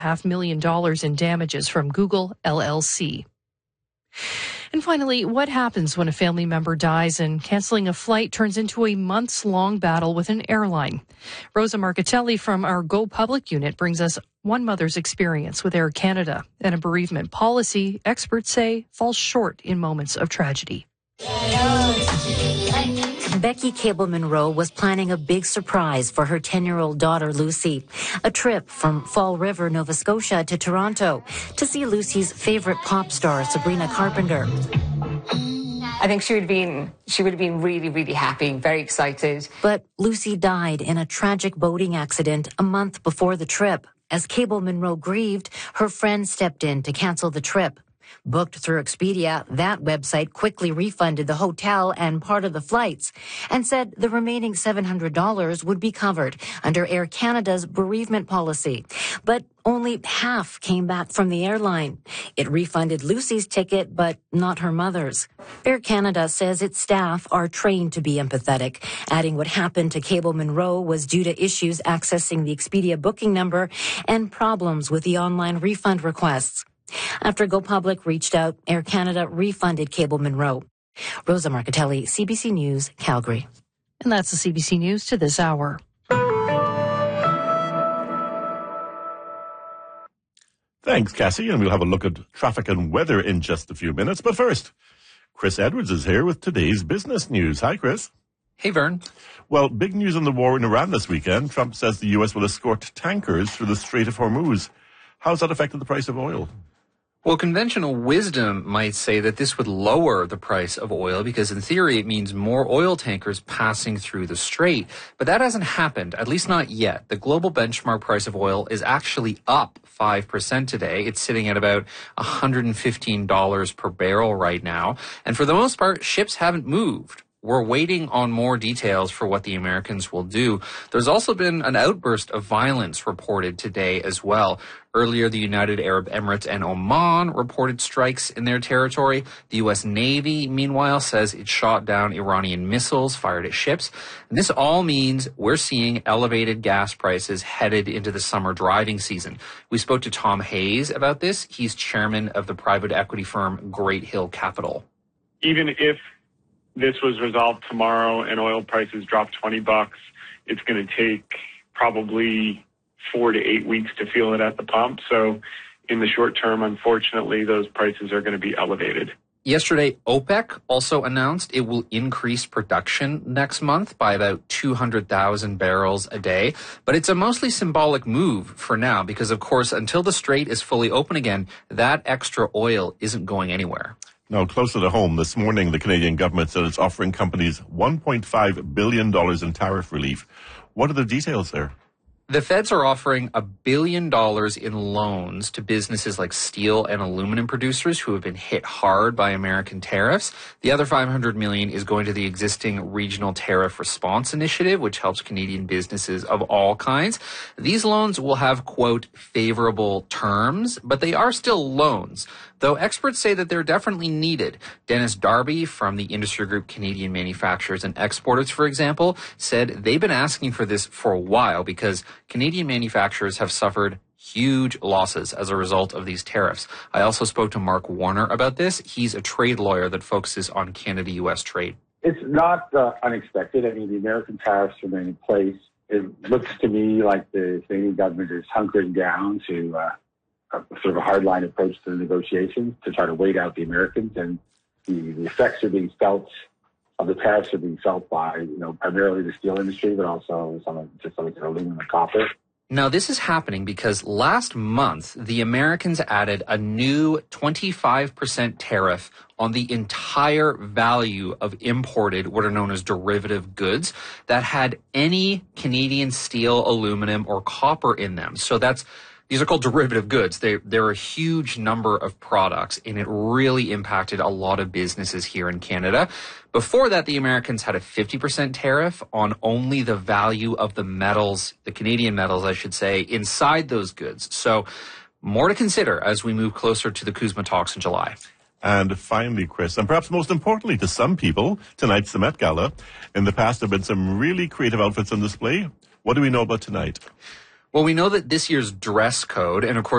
$500,000 in damages from Google LLC. And finally, what happens when a family member dies and canceling a flight turns into a months-long battle with an airline? Rosa Marcatelli from our Go Public unit brings us one mother's experience with Air Canada and a bereavement policy experts say falls short in moments of tragedy. Becky Cable-Munro was planning a big surprise for her 10-year-old daughter, Lucy. A trip from Fall River, Nova Scotia to Toronto to see Lucy's favorite pop star, Sabrina Carpenter. I think she would have been really, really happy, very excited. But Lucy died in a tragic boating accident a month before the trip. As Cable-Munro grieved, her friend stepped in to cancel the trip. Booked through Expedia, that website quickly refunded the hotel and part of the flights and said the remaining $700 would be covered under Air Canada's bereavement policy. But only half came back from the airline. It refunded Lucy's ticket, but not her mother's. Air Canada says its staff are trained to be empathetic, adding what happened to Cable-Munro was due to issues accessing the Expedia booking number and problems with the online refund requests. After Go Public reached out, Air Canada refunded Cable-Munro. Rosa Marcatelli, CBC News, Calgary. And that's the CBC News to this hour. Thanks, Cassie, and we'll have a look at traffic and weather in just a few minutes. But first, Chris Edwards is here with today's business news. Hi, Chris. Hey, Vern. Well, big news on the war in Iran this weekend. Trump says the U.S. will escort tankers through the Strait of Hormuz. How's that affected the price of oil? Well, conventional wisdom might say that this would lower the price of oil because in theory it means more oil tankers passing through the strait. But that hasn't happened, at least not yet. The global benchmark price of oil is actually up 5% today. It's sitting at about $115 per barrel right now. And for the most part, ships haven't moved. We're waiting on more details for what the Americans will do. There's also been an outburst of violence reported today as well. Earlier, the United Arab Emirates and Oman reported strikes in their territory. The U.S. Navy, meanwhile, says it shot down Iranian missiles fired at ships. And this all means we're seeing elevated gas prices headed into the summer driving season. We spoke to Tom Hayes about this. He's chairman of the private equity firm Great Hill Capital. Even if this was resolved tomorrow and oil prices drop $20, it's going to take probably 4 to 8 weeks to feel it at the pump. So in the short term, unfortunately, those prices are going to be elevated. Yesterday, OPEC also announced it will increase production next month by about 200,000 barrels a day. But it's a mostly symbolic move for now because, of course, until the strait is fully open again, that extra oil isn't going anywhere. Now, closer to home, this morning, the Canadian government said it's offering companies $1.5 billion in tariff relief. What are the details there? The feds are offering $1 billion in loans to businesses like steel and aluminum producers who have been hit hard by American tariffs. The other $500 million is going to the existing Regional Tariff Response Initiative, which helps Canadian businesses of all kinds. These loans will have, quote, favorable terms, but they are still loans, though experts say that they're definitely needed. Dennis Darby from the industry group Canadian Manufacturers and Exporters, for example, said they've been asking for this for a while because Canadian manufacturers have suffered huge losses as a result of these tariffs. I also spoke to Mark Warner about this. He's a trade lawyer that focuses on Canada-U.S. trade. It's not unexpected. I mean, the American tariffs remain in place. It looks to me like the Canadian government is hunkering down to sort of a hardline approach to the negotiations to try to wait out the Americans, and the effects are being felt of the tariffs are being felt by, primarily the steel industry, but also some of the aluminum and copper. Now, this is happening because last month, the Americans added a new 25% tariff on the entire value of imported, what are known as derivative goods that had any Canadian steel, aluminum, or copper in them. So these are called derivative goods. They're a huge number of products, and it really impacted a lot of businesses here in Canada. Before that, the Americans had a 50% tariff on only the value of the metals, the Canadian metals, I should say, inside those goods. So more to consider as we move closer to the CUSMA talks in July. And finally, Chris, and perhaps most importantly to some people, tonight's the Met Gala. In the past, there have been some really creative outfits on display. What do we know about tonight? Well, we know that this year's dress code, and of course,